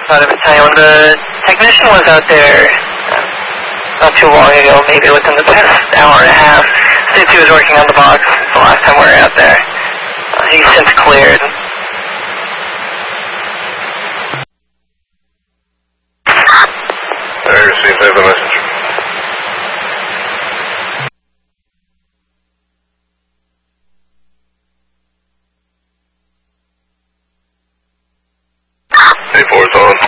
Alpha Battalion. The technician was out there not too long ago, maybe within the past hour and a half, since he was working on the box the last time we were out there. He's since cleared. I received the message. A4 is on.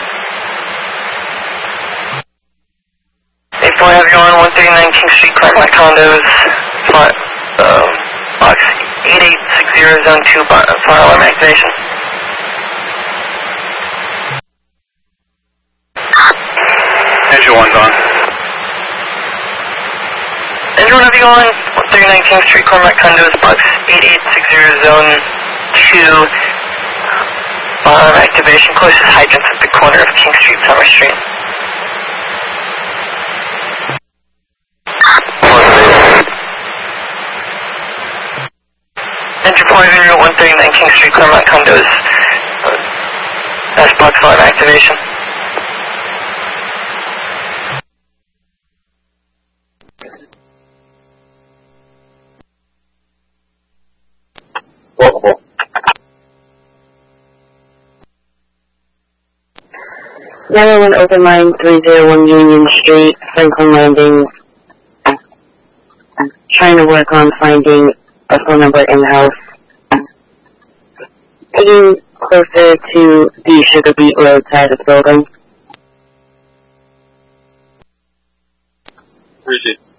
A4 have you on 139 King Street, Claremont Condos, box 8860, zone 2, fire alarm activation. Engine 1's on. Engine 1 have you on 139 King Street, Claremont Condos, box 8860, zone 2, fire alarm activation, closest hydrant at the corner of King Street, Summer Street. Engine 4 Avenue 139 King Street, Claremont Condos. S box alarm activation. Walkable. 911 open line 301 Union Street, Franklin Landing. Trying to work on finding a phone number in the house. Getting closer to the Sugar Beet Road side of the building. Appreciate it.